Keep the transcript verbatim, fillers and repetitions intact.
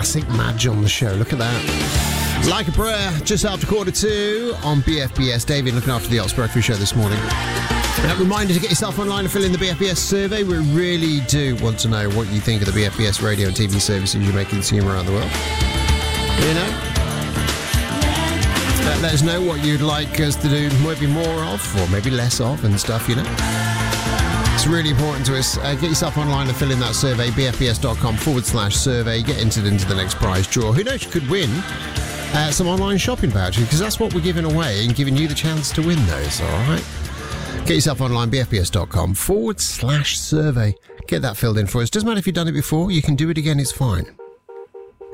classic Madge on the show. Look at that. Like a Prayer, just after quarter two on B F B S. David looking after the Ox Breakfast Show this morning. A reminder to get yourself online and fill in the B F B S survey. We really do want to know what you think of the B F B S radio and T V services you may consume around the world. You know? Let, let us know what you'd like us to do maybe more of, or maybe less of, and stuff, you know? It's really important to us. Uh, get yourself online and fill in that survey, bfbs.com forward slash survey. Get entered into the next prize draw. Who knows, you could win uh, some online shopping vouchers, because that's what we're giving away, and giving you the chance to win those, all right? Get yourself online, bfbs.com forward slash survey. Get that filled in for us. Doesn't matter if you've done it before. You can do it again. It's fine.